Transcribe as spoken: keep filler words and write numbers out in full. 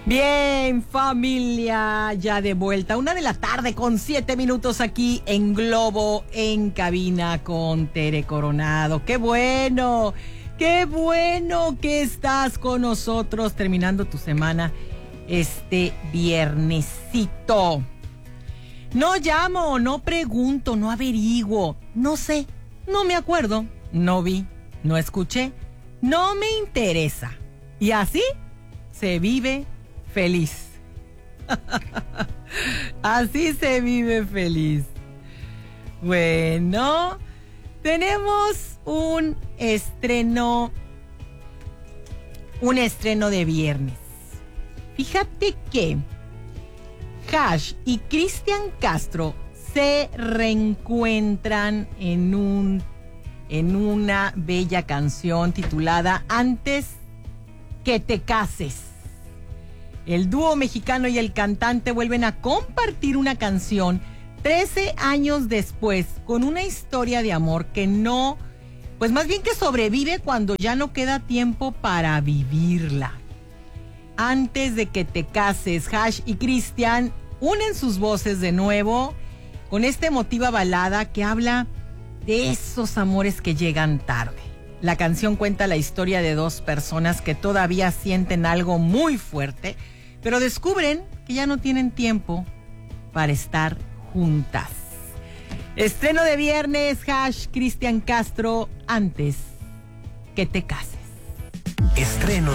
Bien, familia, ya de vuelta. Una de la tarde con siete minutos aquí en Globo, en cabina con Tere Coronado. ¡Qué bueno! ¡Qué bueno que estás con nosotros terminando tu semana este viernesito! No llamo, no pregunto, no averiguo, no sé, no me acuerdo, no vi, no escuché, no me interesa. Y así se vive feliz. Así se vive feliz. Bueno, tenemos un estreno, un estreno de viernes. Fíjate que Hash y Cristian Castro se reencuentran en un, en una bella canción titulada Antes que te cases. El dúo mexicano y el cantante vuelven a compartir una canción trece años después con una historia de amor que no, pues más bien que sobrevive cuando ya no queda tiempo para vivirla. Antes de que te cases, Hash y Cristian unen sus voces de nuevo con esta emotiva balada que habla de esos amores que llegan tarde. La canción cuenta la historia de dos personas que todavía sienten algo muy fuerte, pero descubren que ya no tienen tiempo para estar juntas. Estreno de viernes, Hash, Cristian Castro, Antes que te cases. Estrenos